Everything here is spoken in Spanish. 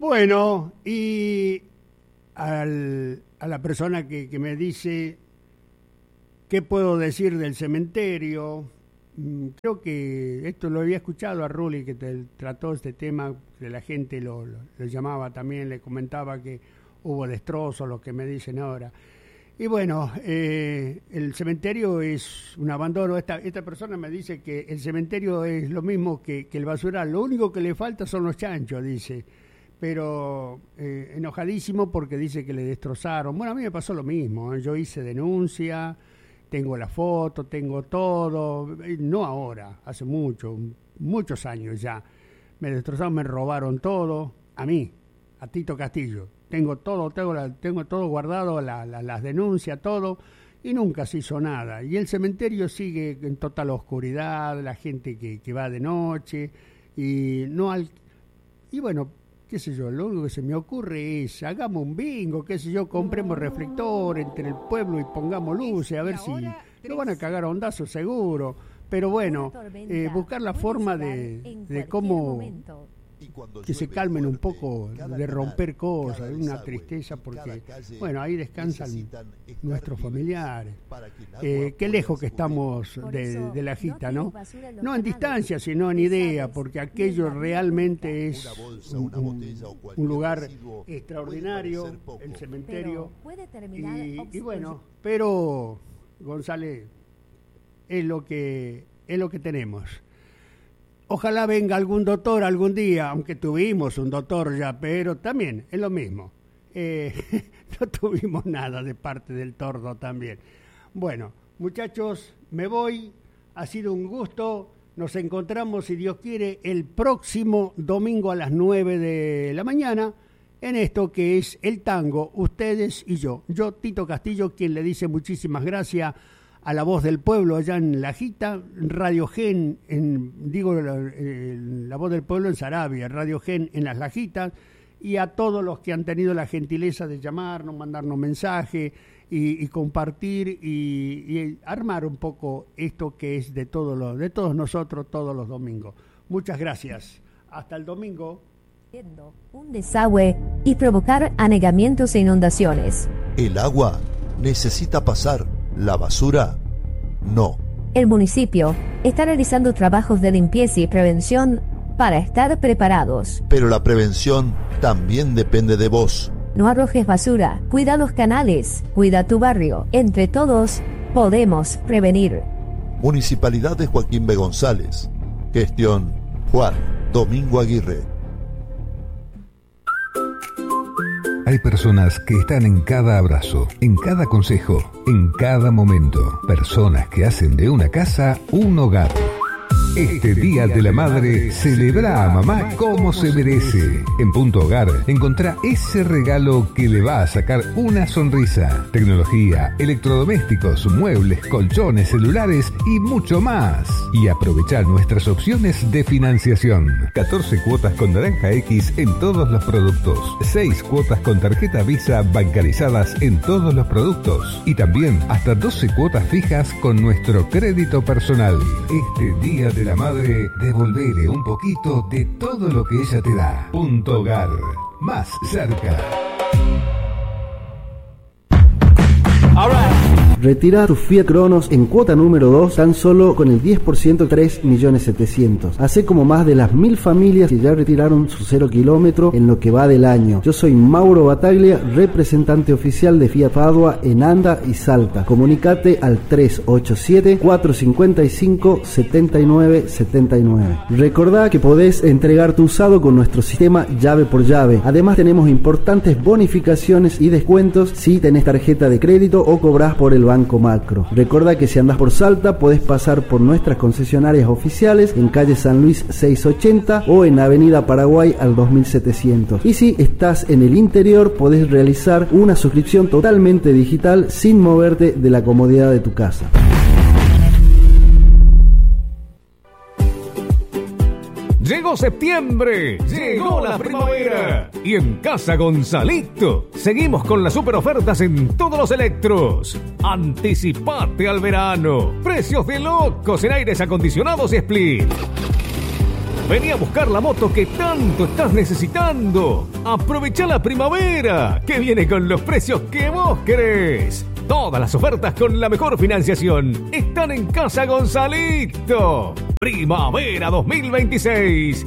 Bueno, y a la persona que me dice qué puedo decir del cementerio, creo que esto lo había escuchado a Ruli, que trató este tema, que la gente lo llamaba también, le comentaba que hubo destrozos, lo que me dicen ahora. Y bueno, el cementerio es un abandono. Esta persona me dice que el cementerio es lo mismo que el basural, lo único que le falta son los chanchos, dice. Pero enojadísimo porque dice que le destrozaron. Bueno, a mí me pasó lo mismo, ¿eh? Yo hice denuncia, tengo la foto, tengo todo, no ahora, hace muchos años ya. Me destrozaron, me robaron todo, a mí, a Tito Castillo. Tengo todo guardado, las denuncias, todo, y nunca se hizo nada. Y el cementerio sigue en total oscuridad, la gente que va de noche, y bueno, qué sé yo, lo único que se me ocurre es, hagamos un bingo, qué sé yo, compremos reflector entre el pueblo y pongamos luces, a ver si lo van a cagar a ondazos seguro. Pero bueno, buscar la forma de cómo que se calmen un poco, de romper cosas, de una tristeza, porque bueno, ahí descansan nuestros familiares. Qué lejos que estamos de la Gita, ¿no? No en distancia, sino en idea, porque aquello realmente es un lugar extraordinario, el cementerio. Y bueno, pero González, es lo que tenemos. Ojalá venga algún doctor algún día, aunque tuvimos un doctor ya, pero también es lo mismo. No tuvimos nada de parte del tordo también. Bueno, muchachos, me voy. Ha sido un gusto. Nos encontramos, si Dios quiere, el próximo domingo a las 9 de la mañana en esto que es el tango, ustedes y yo. Yo, Tito Castillo, quien le dice muchísimas gracias a la voz del pueblo allá en La Gita, Radio Gen, la voz del pueblo en Saravia, Radio Gen en Las Lajitas, y a todos los que han tenido la gentileza de llamarnos, mandarnos mensajes y compartir y armar un poco esto que es de todos nosotros todos los domingos. Muchas gracias. Hasta el domingo. Un desagüe y provocar anegamientos e inundaciones. El agua necesita pasar. La basura, no. El municipio está realizando trabajos de limpieza y prevención para estar preparados. Pero la prevención también depende de vos. No arrojes basura, cuida los canales, cuida tu barrio. Entre todos, podemos prevenir. Municipalidad de Joaquín B. González. Gestión Juan Domingo Aguirre. Hay personas que están en cada abrazo, en cada consejo, en cada momento. Personas que hacen de una casa un hogar. Este Día de la Madre, celebra a mamá como se merece. En Punto Hogar, encontrá ese regalo que le va a sacar una sonrisa. Tecnología, electrodomésticos, muebles, colchones, celulares y mucho más. Y aprovechá nuestras opciones de financiación. 14 cuotas con Naranja X en todos los productos. 6 cuotas con tarjeta Visa bancarizadas en todos los productos. Y también hasta 12 cuotas fijas con nuestro crédito personal. Este Día de la Madre, devolvele un poquito de todo lo que ella te da. Punto Hogar, más cerca. Retira tu Fiat Cronos en cuota número 2 tan solo con el 10%, 3.700.000. Hace como más de las 1.000 familias que ya retiraron su 0 kilómetro en lo que va del año. Yo soy Mauro Bataglia, representante oficial de Fiat Padua en Anda y Salta. Comunicate al 387-455-7979. Recordá que podés entregar tu usado con nuestro sistema llave por llave. Además tenemos importantes bonificaciones y descuentos si tenés tarjeta de crédito o cobrás por el Banco Macro. Recordá que si andás por Salta podés pasar por nuestras concesionarias oficiales en calle San Luis 680 o en Avenida Paraguay al 2700. Y si estás en el interior podés realizar una suscripción totalmente digital sin moverte de la comodidad de tu casa. Llegó septiembre, llegó la primavera y en Casa Gonzalito seguimos con las super ofertas en todos los electros. Anticipate al verano, precios de locos en aires acondicionados y split. Vení a buscar la moto que tanto estás necesitando. Aprovecha la primavera, que viene con los precios que vos querés. Todas las ofertas con la mejor financiación están en Casa Gonzalito. Primavera 2026.